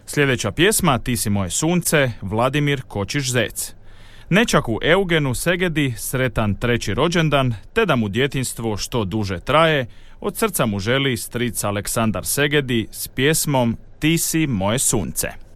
Sljedeća pjesma Ti si moje sunce, Vladimir Kočiš-Zec. Nečaku Eugenu Segedi sretan 3. rođendan, te da mu djetinjstvo što duže traje, od srca mu želi stric Aleksandar Segedi s pjesmom Ti si moje sunce.